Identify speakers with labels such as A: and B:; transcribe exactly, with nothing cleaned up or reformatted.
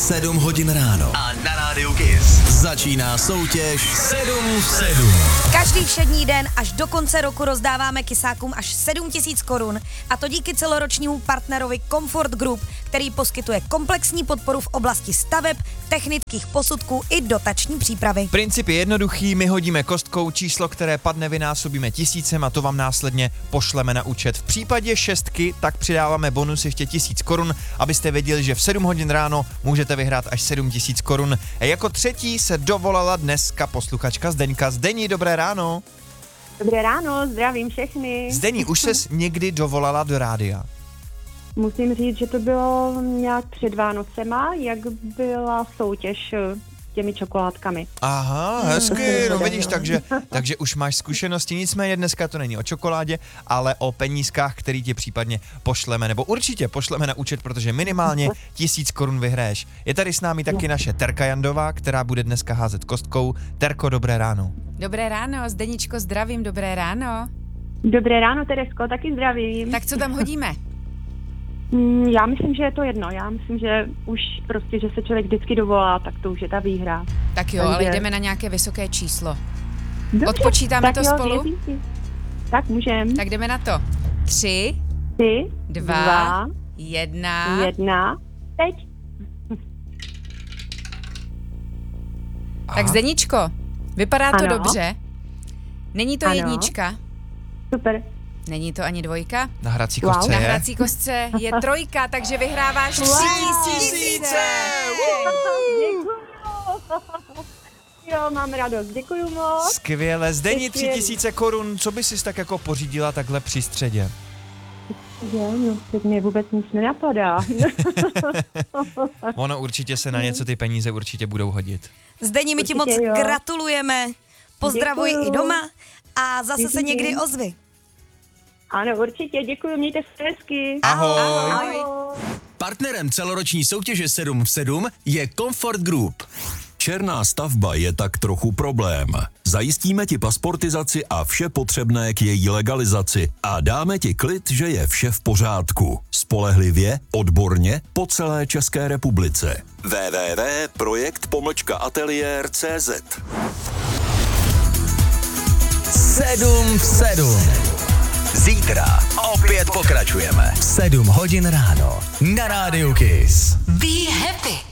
A: sedm hodin ráno. A na rádiu Kiss začíná soutěž sedm v sedm.
B: Každý všední den až do konce roku rozdáváme kysákům až sedm tisíc korun, a to díky celoročnímu partnerovi Comfort Group, který poskytuje komplexní podporu v oblasti staveb, technických posudků i dotační přípravy.
C: Princip je jednoduchý, my hodíme kostkou číslo, které padne, vynásobíme tisícem a to vám následně pošleme na účet. V případě šestky tak přidáváme bonus ještě tisíc korun, abyste věděli, že v sedm hodin ráno můžete vyhrát až sedm tisíc korun. A jako třetí se dovolala dneska posluchačka Zdeňka. Zdení, dobré ráno.
D: Dobré ráno, zdravím všechny.
C: Zdení, už ses někdy dovolala do rádia?
D: Musím říct, že to bylo nějak před Vánocema, jak byla soutěž s těmi čokoládkami.
C: Aha, hezky, no vidíš, takže, takže už máš zkušenosti, nicméně dneska to není o čokoládě, ale o penízkách, který ti případně pošleme, nebo určitě pošleme na účet, protože minimálně tisíc korun vyhraješ. Je tady s námi taky naše Terka Jandová, která bude dneska házet kostkou. Terko, dobré ráno.
E: Dobré ráno, Zdeničko, zdravím, dobré ráno.
D: Dobré ráno, Teresko, taky zdravím.
E: Tak co tam hodíme?
D: Já myslím, že je to jedno. Já myslím, že už prostě, že se člověk vždycky dovolá, tak to už je ta výhra.
E: Tak jo,
D: Takže...
E: ale jdeme na nějaké vysoké číslo.
D: Dobře,
E: odpočítáme to
D: jo,
E: spolu?
D: věřící. Tak můžem.
E: Tak jdeme na to. Tři,
D: Tři,
E: dva,
D: dva
E: jedna.
D: jedna, teď.
E: Tak Zdeničko, vypadá to
D: Ano.
E: dobře. Není to
D: Ano.
E: jednička,
D: Super.
E: není to ani dvojka.
C: Na hrací
D: Wow.
C: kostce
E: Na
C: je?
E: hrací kostce je trojka, takže vyhráváš tři tisíce.
D: Jo, mám radost, děkuju moc.
C: Skvěle, Zdení, tři
D: Skvěle.
C: tisíce korun, co by si tak jako pořídila takhle při středě?
D: Je, no, teď mě vůbec nic nenapadá.
C: Ono určitě se na něco ty peníze určitě budou hodit.
B: Zdení, my ti moc
D: Určitě jo.
B: gratulujeme, pozdravuj
D: Děkuju.
B: i doma a zase se
D: Díky.
B: někdy ozvi.
D: Ano, určitě, děkuju, mějte se hezky.
C: Ahoj.
D: Ahoj.
A: Partnerem celoroční soutěže sedm v sedm je Comfort Group.
F: Černá stavba je tak trochu problém. Zajistíme ti pasportizaci a vše potřebné k její legalizaci a dáme ti klid, že je vše v pořádku. Spolehlivě, odborně, po celé České republice. w w w tečka projekt pomlčka ateliér tečka cé zet
A: sedm v sedm. Zítra opět pokračujeme. sedm hodin ráno na rádiu Kiss.
B: Be happy.